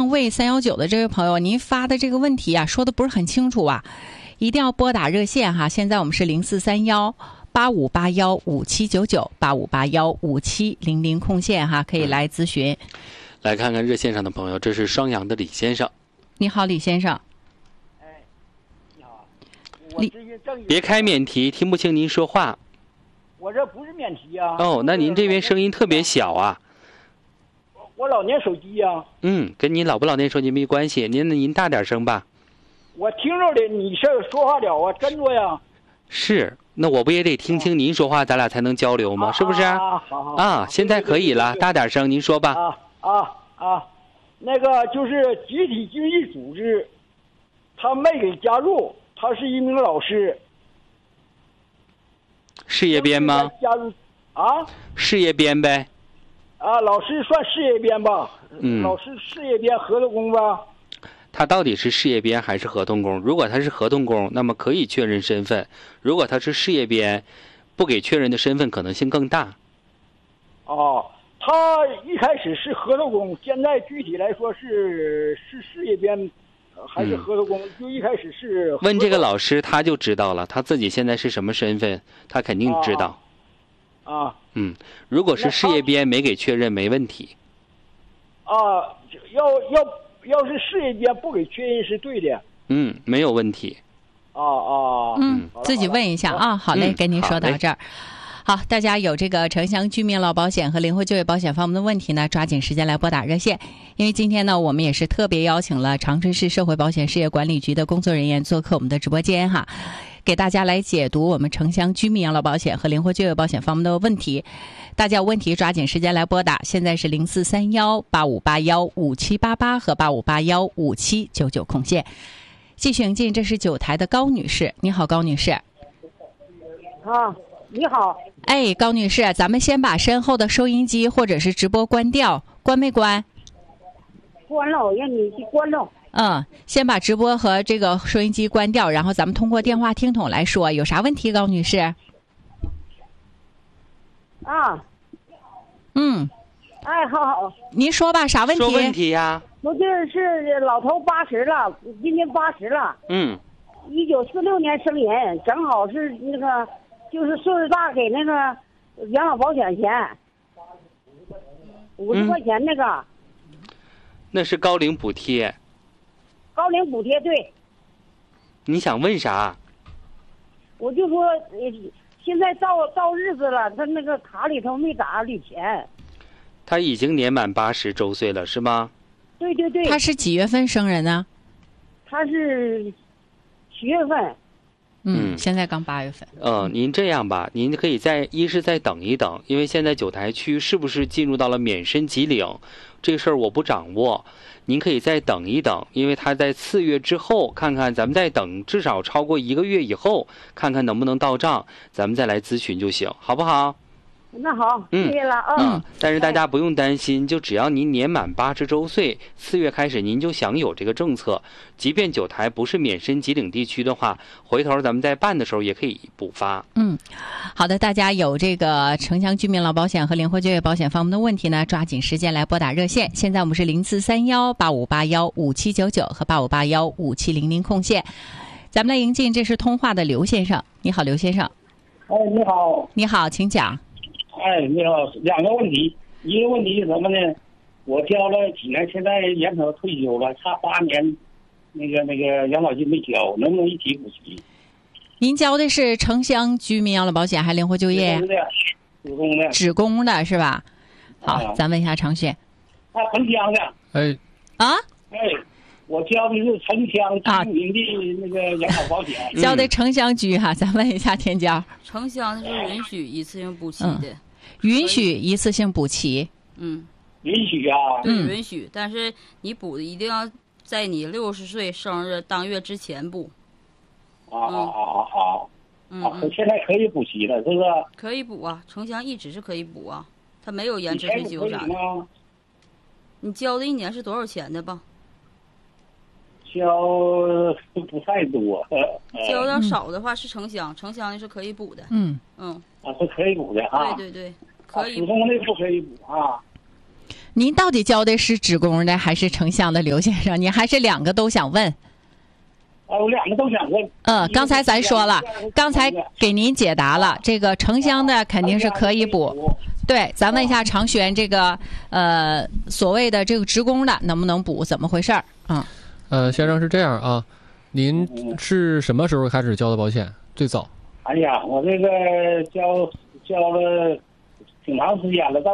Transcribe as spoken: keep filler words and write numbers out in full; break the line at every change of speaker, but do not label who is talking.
上尉三幺九的这位朋友，您发的这个问题啊，说的不是很清楚啊，一定要拨打热线哈。现在我们是零四三幺八五八幺五七九九八五八幺五七零零空线哈，可以来咨询。
来看看热线上的朋友，这是双阳的李先生。
你好，李先生。
哎，你好，我这些正
别开免提，听不清您说话。
我这不是免提啊。
哦，那您这边声音特别小啊。
我老年手机呀、啊。
嗯，跟您老不老年手机没关系，您您大点声吧。
我听着的，你是说话了啊，真着呀。
是，那我不也得听清您说话，咱俩才能交流吗？
啊、
是不是？
啊，好好
啊，现在可以了，大点声，您说吧。
啊啊啊，那个就是集体经济组织，他没给加入，他是一名老师。
事业编吗？
加入啊？
事业编呗。
啊，老师算事业编吧。
嗯。
老师事业编合同工吧。
他到底是事业编还是合同工？如果他是合同工，那么可以确认身份；如果他是事业编，不给确认的身份可能性更大。
哦，他一开始是合同工，现在具体来说是是事业编还是合同工？嗯、就一开始是
问这个老师，他就知道了，他自己现在是什么身份，他肯定知道。
啊。啊
嗯，如果是事业编没给确认，没问题。
啊，要要要是事业编不给确认是对的。
嗯，没有问题。
啊啊。
嗯，自己问一下啊。好嘞，
嗯、
跟您说到这儿。好，大家有这个城乡居民老保险和灵活就业保险方面的问题呢，抓紧时间来拨打热线。因为今天呢，我们也是特别邀请了长春市社会保险事业管理局的工作人员做客我们的直播间哈，给大家来解读我们城乡居民养老保险和灵活就业保险方面的问题。大家有问题抓紧时间来拨打，现在是零四三幺八五八幺五七八八和八五八幺五七九九空线。继续迎进，这是九台的高女士，你好，高女士。
啊，你好。
哎，高女士，咱们先把身后的收音机或者是直播关掉，关没关？
关了，我让你去关了。
嗯，先把直播和这个收音机关掉，然后咱们通过电话听筒来说，有啥问题，高女士？
啊。
嗯。
哎，好好。
您说吧，啥问题？
说问题呀、啊。
我就是老头八十了，今年八十了。
嗯。
一九四六年生人，正好是那个。就是岁数大给那个养老保险钱，五十块钱那个、嗯。
那是高龄补贴。
高龄补贴对。
你想问啥？
我就说，现在到到日子了，他那个卡里头没打里钱。
他已经年满八十周岁了，是吗？
对对对。
他是几月份生人呢？
他是七月份。
嗯，现在刚八月份。
呃，您这样吧，您可以再一是再等一等，因为现在九台区是不是进入到了免申级领，这事儿我不掌握。您可以再等一等，因为他在四月之后，看看咱们再等至少超过一个月以后，看看能不能到账，咱们再来咨询就行，好不好？
那好，谢谢了啊。
嗯，但是大家不用担心，就只要您年满八十周岁，四月开始您就享有这个政策。即便九台不是免申级领地区的话，回头咱们在办的时候也可以补发。
嗯，好的，大家有这个城乡居民老保险和灵活就业保险方面的问题呢，抓紧时间来拨打热线。现在我们是零四三幺八五八幺五七九九和八五八幺五七零零空线。咱们来迎进，这是通话的刘先生。你好，刘先生。
哎，你好。
你好，请讲。
哎，你好，两个问题，一个问题是什么呢？我交了几年，现在眼瞅退休了，差八年，那个那个养老金没交，能不能一起补齐？
您交的是城乡居民养老保险还是灵活就业？
职工的。
职工的是吧？好，啊、咱问一下程序。
他城乡的。
哎。
啊？
哎，我交的是城乡居民的那个养老保险。
啊、交的城乡居哈，咱问一下天骄。
城乡是允许一次性补齐的。
嗯，允许一次性补齐。
嗯。
允许啊。
对，允许，但是你补的一定要在你六十岁生日当月之前补。
啊啊啊好。
嗯。
啊，现在可以补齐了，是不是？
可以补啊，城乡一直是可以补啊，它没有延迟退休啥的。你交的一年是多少钱的吧？
交不太多。呃、
交的少的话是城乡，城乡的是可以补的。
嗯
嗯。
啊，是可以补的啊。
对对对，可以。
普通的不可以补啊。
您到底交的是职工的还是城乡的，刘先生？您还是两个都想问？
啊，我两个都想问。
嗯，刚才咱说了，刚才给您解答了，这个城乡的肯定是可以补。对，咱问一下常轩，这个呃所谓的这个职工的能不能补？怎么回事儿？嗯。
呃，先生是这样啊，您是什么时候开始交的保险？最早？
哎呀，我这个交交了挺长时间了，到